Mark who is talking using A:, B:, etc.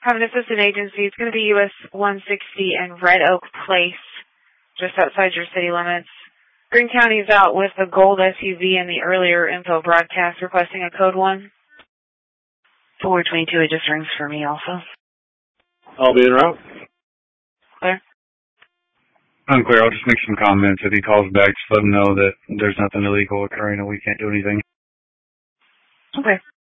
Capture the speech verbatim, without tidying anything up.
A: Have an assistant agency. It's going to be U S one sixty and Red Oak Place, just outside your city limits. Greene County is out with the gold S U V in the earlier info broadcast requesting a code one.
B: four twenty-two, it just rings for me also.
C: I'll be en route.
A: Clear?
D: Unclear. I'll just make some comments. If he calls back, just let him know that there's nothing illegal occurring and we can't do anything.
A: Okay.